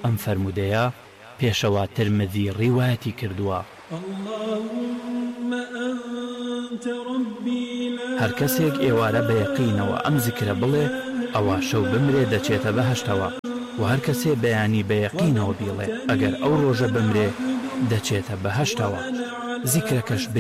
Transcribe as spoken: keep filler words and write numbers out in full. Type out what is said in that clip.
ئەم فەرمودەیە پێشەوە ترمذی ڕیوایەتی کردووە. هەر کەسێک ئێوارە بە یەقینەوە ئەم زیکرە بڵێ ئەوە شەو بمرێ دەچێتە بەهەشتەوە، و هەر کەسێ بەیانی بە یەقینەوە بیڵێ ئەگەر ئەو ڕۆژە بمرێ دەچێتە بەهەشتەوە. زیکرەکەش